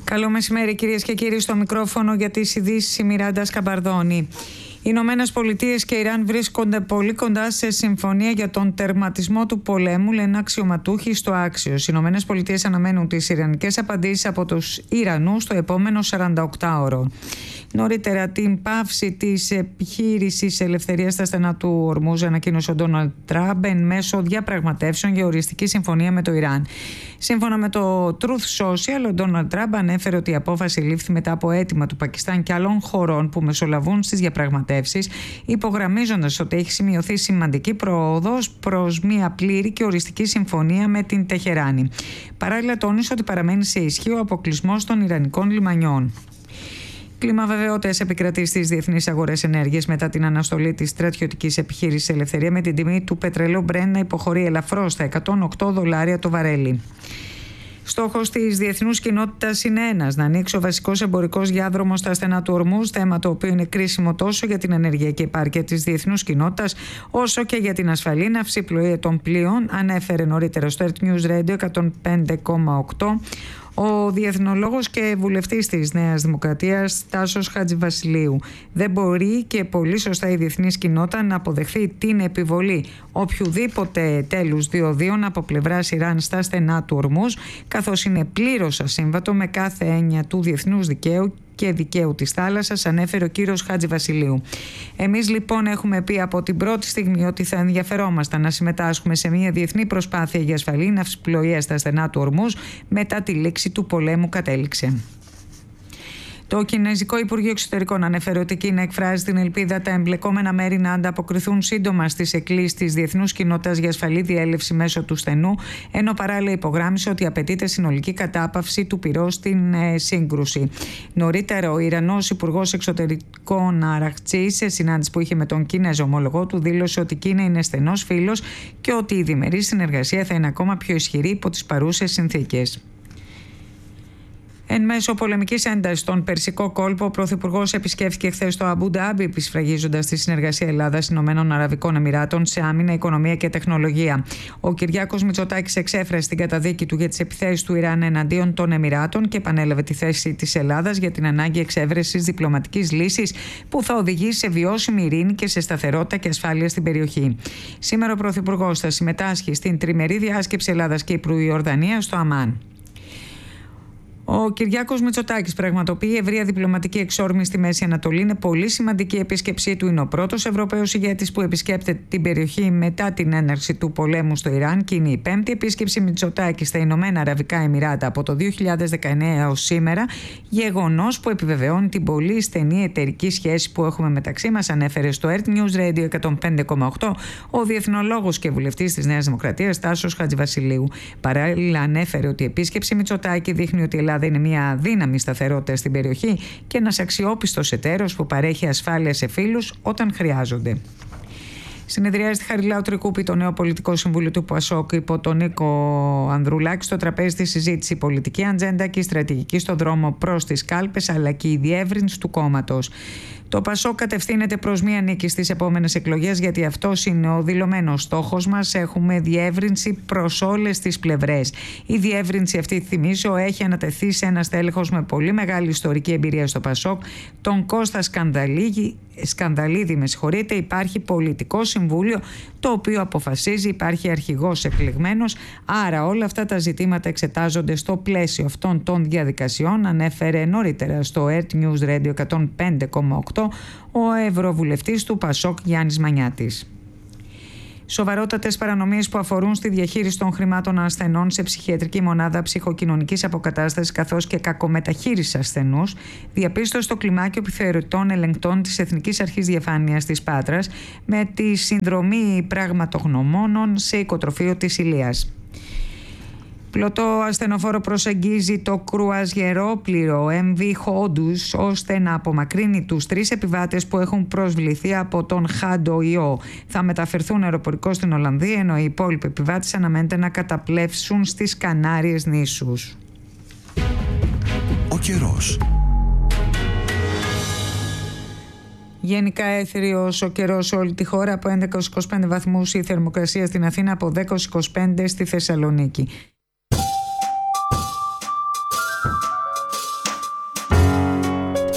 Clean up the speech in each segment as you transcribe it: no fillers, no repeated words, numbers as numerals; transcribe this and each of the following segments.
Καλό μεσημέρι, κυρίες και κύριοι, στο μικρόφωνο για τις ειδήσεις η Μιράντα Σκαμπαρδόνη. Οι Ηνωμένες Πολιτείες και Ιράν βρίσκονται πολύ κοντά σε συμφωνία για τον τερματισμό του πολέμου, λένε αξιωματούχοι στο Άξιος. Οι Ηνωμένες Πολιτείες αναμένουν τις ιρανικές απαντήσεις από τους Ιρανούς το επόμενο 48ωρο. Νωρίτερα, την πάυση της επιχείρησης ελευθερίας στα στενά του Ορμούζ ανακοίνωσε ο Ντόναλντ Τραμπ εν μέσω διαπραγματεύσεων για οριστική συμφωνία με το Ιράν. Σύμφωνα με το Truth Social, ο Ντόναλντ Τραμπ ανέφερε ότι η απόφαση λήφθη μετά από αίτημα του Πακιστάν και άλλων χωρών που μεσολαβούν στις διαπραγματεύσεις, υπογραμμίζοντας ότι έχει σημειωθεί σημαντική πρόοδος προς μια πλήρη και οριστική συμφωνία με την Τεχεράνη. Παράλληλα, τόνισε ότι παραμένει σε ισχύ ο αποκλεισμός των ιρανικών λιμανιών. Κλίμα βεβαιότητας επικρατεί στις διεθνείς αγορές ενέργειας μετά την αναστολή της στρατιωτικής επιχείρησης Ελευθερία, με την τιμή του πετρελαίου Brent να υποχωρεί ελαφρώς στα $108 το βαρέλι. Στόχος της διεθνούς κοινότητας είναι ένας: να ανοίξει ο βασικός εμπορικός διάδρομος στα στενά του Ορμούζ, θέμα το οποίο είναι κρίσιμο τόσο για την ενεργειακή επάρκεια της διεθνούς κοινότητας, όσο και για την ασφαλή ναυσιπλοεία των πλοίων, ανέφερε νωρίτερα στο Earth News Radio 105,8 ο διεθνολόγος και βουλευτής της Νέας Δημοκρατίας Τάσος Χατζηβασιλείου. Δεν μπορεί, και πολύ σωστά, η διεθνής κοινότητα να αποδεχθεί την επιβολή οποιουδήποτε τέλους διοδίων από πλευράς Ιράν στα στενά του Ορμούζ, καθώς είναι πλήρως ασύμβατο με κάθε έννοια του διεθνούς δικαίου και δικαίου της θάλασσας, ανέφερε ο κύριος Χατζηβασιλείου. Εμείς λοιπόν έχουμε πει από την πρώτη στιγμή ότι θα ενδιαφερόμασταν να συμμετάσχουμε σε μια διεθνή προσπάθεια για ασφαλή ναυσιπλοεία στα στενά του Ορμούζ μετά τη λήξη του πολέμου, κατέληξε. Το Κινέζικο Υπουργείο Εξωτερικών ανέφερε ότι η Κίνα εκφράζει την ελπίδα τα εμπλεκόμενα μέρη να ανταποκριθούν σύντομα στις εκκλήσεις της διεθνούς κοινότητας για ασφαλή διέλευση μέσω του στενού, ενώ παράλληλα υπογράμμισε ότι απαιτείται συνολική κατάπαυση του πυρός στην σύγκρουση. Νωρίτερα, ο Ιρανός Υπουργός Εξωτερικών Αραχτσί, σε συνάντηση που είχε με τον Κίνεζο ομόλογό του, δήλωσε ότι η Κίνα είναι στενός φίλος και ότι η διμερή συνεργασία θα είναι ακόμα πιο ισχυρή υπό τις παρούσες συνθήκες. Εν μέσω πολεμικής έντασης στον Περσικό κόλπο, ο Πρωθυπουργός επισκέφθηκε χθες το Αμπού Ντάμπι, επισφραγίζοντας τη συνεργασία Ελλάδας-Ηνωμένων Αραβικών Εμιράτων σε άμυνα, οικονομία και τεχνολογία. Ο Κυριάκος Μητσοτάκης εξέφρασε την καταδίκη του για τις επιθέσεις του Ιράν εναντίον των Εμιράτων και επανέλαβε τη θέση της Ελλάδας για την ανάγκη εξέβρεσης διπλωματικής λύσης που θα οδηγήσει σε βιώσιμη ειρήνη και σε σταθερότητα και ασφάλεια στην περιοχή. Σήμερα ο Πρωθυπουργός θα συμμετάσχει στην τριμερή διάσκεψη Ελλάδας Κύπρου Ιορδανίας στο Αμάν. Ο Κυριάκος Μητσοτάκης πραγματοποιεί ευρεία διπλωματική εξόρμηση στη Μέση Ανατολή. Είναι πολύ σημαντική η επίσκεψή του. Είναι ο πρώτος Ευρωπαίος ηγέτης που επισκέπτεται την περιοχή μετά την έναρξη του πολέμου στο Ιράν και είναι η πέμπτη επίσκεψη Μητσοτάκη στα Ηνωμένα Αραβικά Εμιράτα από το 2019 έως σήμερα. Γεγονός που επιβεβαιώνει την πολύ στενή εταιρική σχέση που έχουμε μεταξύ μας, ανέφερε στο Earth News Radio 105,8 ο διεθνολόγος και βουλευτής της Νέας Δημοκρατίας Τάσος Χατζηβασιλείου. Παράλληλα, ανέφερε ότι η επίσκεψη Μητσοτάκη δείχνει ότι η Ελλάδα είναι μια δύναμη σταθερότητα στην περιοχή και ένας αξιόπιστος εταίρος που παρέχει ασφάλεια σε φίλους όταν χρειάζονται. Συνεδριάζει στη Χαριλάου Τρικούπη το νέο πολιτικό συμβούλιο του ΠΑΣΟΚ υπό τον Νίκο Ανδρουλάκη. Στο τραπέζι της συζήτηση η πολιτική ατζέντα και η στρατηγική στον δρόμο προς τις κάλπες, αλλά και η διεύρυνση του κόμματος. Το ΠΑΣΟΚ κατευθύνεται προς μία νίκη στις επόμενες εκλογές, γιατί αυτός είναι ο δηλωμένος στόχος μας. Έχουμε διεύρυνση προς όλες τις πλευρές. Η διεύρυνση αυτή, θυμίζω, έχει ανατεθεί σε ένα στέλεχος με πολύ μεγάλη ιστορική εμπειρία στο ΠΑΣΟΚ, τον Κώστα Σκανδαλίδη. Υπάρχει πολιτικό συμβούλιο το οποίο αποφασίζει, υπάρχει αρχηγός εκλεγμένος. Άρα όλα αυτά τα ζητήματα εξετάζονται στο πλαίσιο αυτών των διαδικασιών, ανέφερε νωρίτερα στο Earth News Radio 105,8 ο Ευρωβουλευτής του ΠΑΣΟΚ Γιάννης Μανιάτης. Σοβαρότατες παρανομίες που αφορούν στη διαχείριση των χρημάτων ασθενών σε ψυχιατρική μονάδα ψυχοκοινωνικής αποκατάστασης καθώς και κακομεταχείριση ασθενούς, διαπίστωσε το κλιμάκιο επιθεωρητών ελεγκτών της Εθνικής Αρχής Διαφάνειας της Πάτρας με τη συνδρομή πραγματογνωμόνων σε οικοτροφείο της Ηλίας. Πλωτό ασθενοφόρο προσεγγίζει το κρουαζιερόπληρο MV Hondus ώστε να απομακρύνει τους 3 επιβάτες που έχουν προσβληθεί από τον χάντο ιό. Θα μεταφερθούν αεροπορικώς στην Ολλανδία, ενώ οι υπόλοιποι επιβάτες αναμένεται να καταπλέψουν στις Κανάριες νήσους. Ο καιρός. Γενικά έθριος ο καιρός σε όλη τη χώρα, από 11-25 βαθμούς η θερμοκρασία στην Αθήνα, από 10-25 στη Θεσσαλονίκη.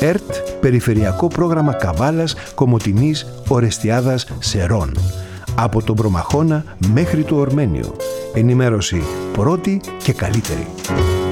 ΕΡΤ, Περιφερειακό Πρόγραμμα Καβάλας, Κομοτηνής, Ορεστιάδας, Σερών. Από τον Προμαχώνα μέχρι το Ορμένιο. Ενημέρωση πρώτη και καλύτερη.